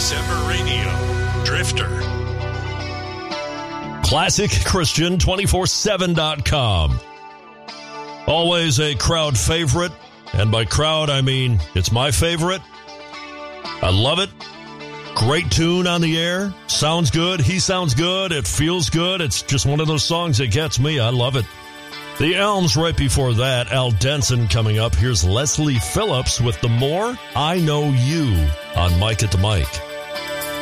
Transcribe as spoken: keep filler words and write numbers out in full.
December Radio, Drifter. Classic Christian two four seven dot com. Always a crowd favorite. And by crowd, I mean it's my favorite. I love it. Great tune on the air. Sounds good. He sounds good. It feels good. It's just one of those songs that gets me. I love it. The Elms right before that. Al Denson coming up. Here's Leslie Phillips with The More I Know You on Mike at the Mic.